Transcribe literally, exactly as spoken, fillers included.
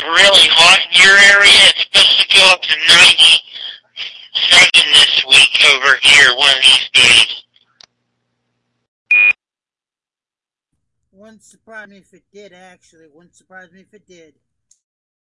really hot in your area. It's supposed to go up to ninety-seven this week over here one of these days. Wouldn't surprise me if it did, actually. Wouldn't surprise me if it did.